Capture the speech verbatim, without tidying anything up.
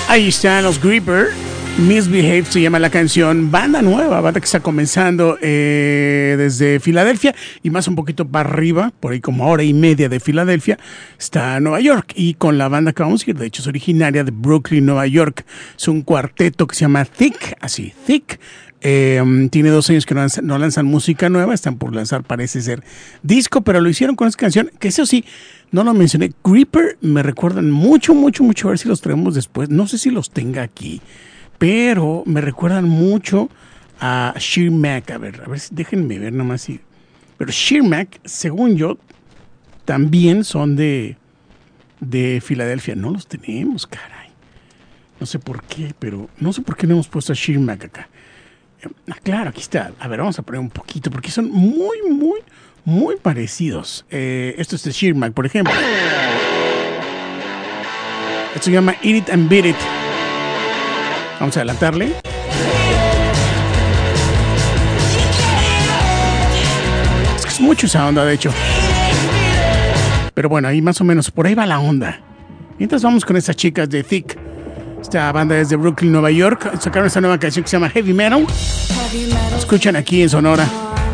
Ahí están los Gripper. Misbehave se llama la canción. Banda nueva, banda que está comenzando eh, desde Filadelfia y más un poquito para arriba, por ahí como hora y media de Filadelfia, está Nueva York. Y con la banda que vamos a ir, de hecho es originaria de Brooklyn, Nueva York. Es un cuarteto que se llama Thick, así, Thick. Eh, tiene dos años que no lanzan, no lanzan música nueva, están por lanzar, parece ser, disco, pero lo hicieron con esta canción, que eso sí, no lo mencioné. Gripper me recuerdan mucho, mucho, mucho, a ver si los traemos después, no sé si los tenga aquí, pero me recuerdan mucho a Sheer Mac. A ver, a ver, déjenme ver nomás si... Pero Sheer Mac, según yo, también son de, de Filadelfia. No los tenemos, caray. No sé por qué, pero no sé por qué no hemos puesto a Sheer Mac acá. Ah, claro, aquí está. A ver, vamos a poner un poquito, porque son muy, muy, muy parecidos. Eh, esto es de Sheer Mac, por ejemplo. Esto se llama Eat It and Beat It. Vamos a adelantarle. Es que es mucho esa onda, de hecho. Pero bueno, ahí más o menos, por ahí va la onda. Mientras vamos con estas chicas de Thick. Esta banda es de Brooklyn, Nueva York. Sacaron esta nueva canción que se llama Heavy Metal. Escuchan aquí en Sonora.